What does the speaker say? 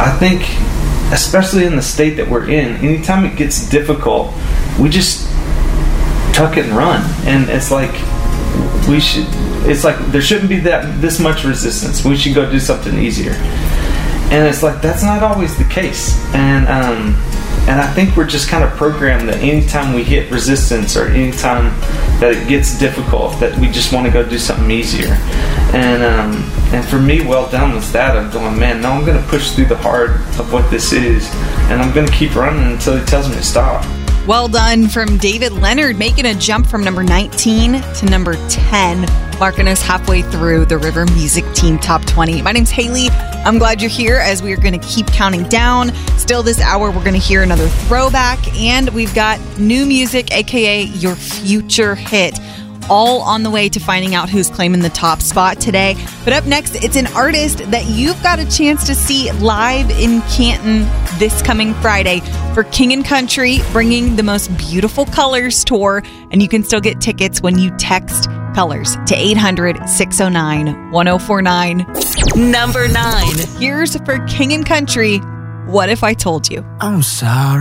I think, especially in the state that we're in, anytime it gets difficult, we just tuck it and run. And it's like there shouldn't be this much resistance. We should go do something easier. And it's like, that's not always the case. And I think we're just kind of programmed that anytime we hit resistance or anytime that it gets difficult, that we just want to go do something easier. And for me, Well Done was that. I'm going, man, no, I'm going to push through the hard of what this is, and I'm going to keep running until he tells me to stop. Well done from David Leonard, making a jump from number 19 to number 10, marking us halfway through the River Music Team Top 20. My name's Haley. I'm glad you're here as we are going to keep counting down. Still this hour, we're going to hear another throwback, and we've got new music, aka your future hit, all on the way to finding out who's claiming the top spot today. But up next, it's an artist that you've got a chance to see live in Canton this coming Friday for King and Country, bringing the most beautiful Colors tour. And you can still get tickets when you text Colors to 800-609-1049. Number 9. Here's for King and Country, What If I Told You? I'm sorry.